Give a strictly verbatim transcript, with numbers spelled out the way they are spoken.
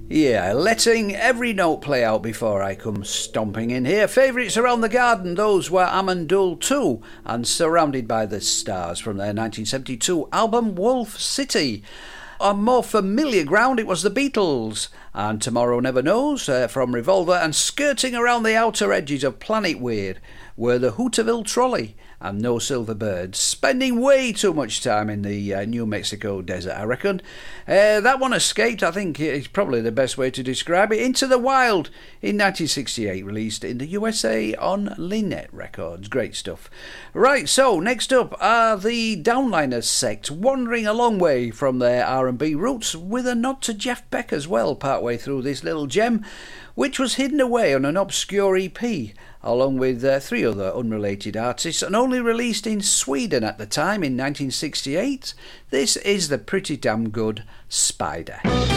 Yeah, letting every note play out before I come stomping in here. Favourites around the garden, those were Amandul two and Surrounded by the Stars from their nineteen seventy-two album Wolf City. On more familiar ground, it was the Beatles and Tomorrow Never Knows uh, from Revolver, and skirting around the outer edges of Planet Weird were the Hooterville Trolley and No Silver Birds, spending way too much time in the uh, New Mexico desert, I reckon. Uh, that one escaped, I think is probably the best way to describe it. Into the Wild in nineteen sixty-eight, released in the U S A on Lynette Records. Great stuff. Right, so next up are the Downliners sect, wandering a long way from their R and B roots, with a nod to Jeff Beck as well, partway through this little gem, which was hidden away on an obscure E P, along with uh, three other unrelated artists, and only released in Sweden at the time in nineteen sixty-eight. This is the pretty damn good Spider.